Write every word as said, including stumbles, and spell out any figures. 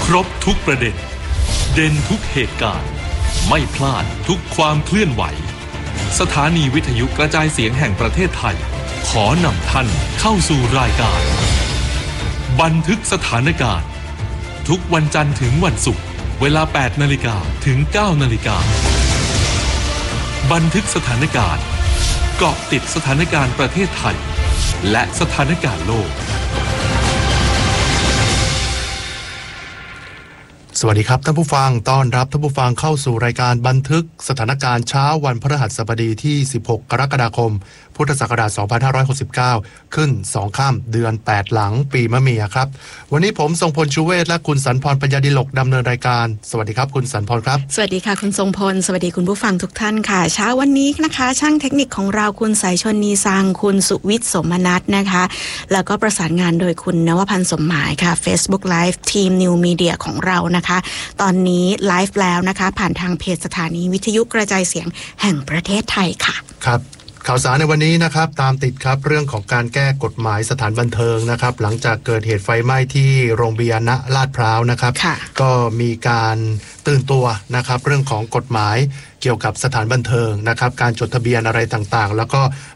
ครบทุกประเด็นเด่นทุกเหตุการณ์ไม่พลาดทุกความเคลื่อนไหวสถานีวิทยุกระจายเสียงแห่งประเทศไทยขอนำท่านเข้าสู่รายการบันทึกสถานการณ์ทุกวันจันทร์ถึงวันศุกร์เวลา แปดนาฬิกา ถึง เก้านาฬิกา บันทึกสถานการณ์เกาะติดสถานการณ์ประเทศไทยและสถานการณ์โลกสวัสดีครับท่านผู้ฟังต้อนรับท่านผู้ฟังเข้าสู่รายการบันทึกสถานการณ์เช้าวันพฤหัสบดีที่สิบหกกรกฎาคมพุทธศักราชสองพันห้าร้อยหกสิบเก้าขึ้นสองค่ำเดือนแปดหลังปีมะเมียครับวันนี้ผมทรงพลชูเวศและคุณสันพรปัญญาดิลกดำเนินรายการสวัสดีครับคุณสันพรครับสวัสดีค่ะคุณทรงพลสวัสดีคุณผู้ฟังทุกท่านค่ะเช้าวันนี้นะคะช่างเทคนิคของเราคุณสายชนนีซังคุณสุวิทย์สมนัสนะคะแล้วก็ประสานงานโดยคุณนวพันธ์สมหมายค่ะ Facebook Live ทีม New Media ของเรานะคะตอนนี้ไลฟ์แล้วนะคะผ่านทางเพจสถานีวิทยุกระจายเสียงแห่งประเทศไทยค่ะครับข่าวสารในวันนี้นะครับตามติดครับเรื่องของการแก้กฎหมายสถานบันเทิงนะครับหลังจากเกิดเหตุไฟไหม้ที่โรงเบียร์ณลาดพร้าวนะครับก็มีการตื่นตัวนะครับเรื่องของกฎหมายเกี่ยวกับสถานบันเทิงนะครับการจดทะเบียนอะไรต่างๆแล้วก็